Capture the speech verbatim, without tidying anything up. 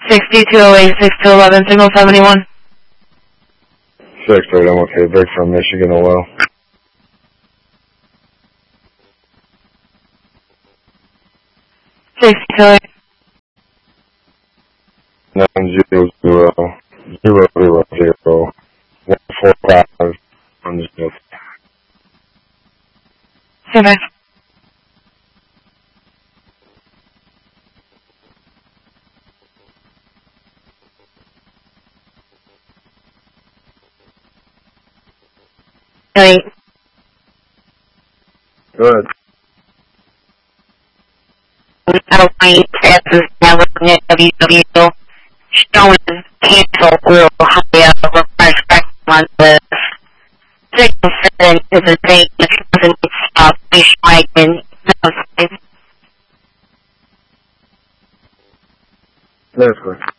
sixty-two oh eight, six two eleven, signal seventy-one. six eight, I'm okay. Break from Michigan, O L. sixty-two oh eight. nine zero zero zero zero zero one four five one zero. Super. Eight. Good. Outline passes now looking at W W showing cancel real high up requires back on the signal seven is a date which doesn't stop nationwide in no space. That's good.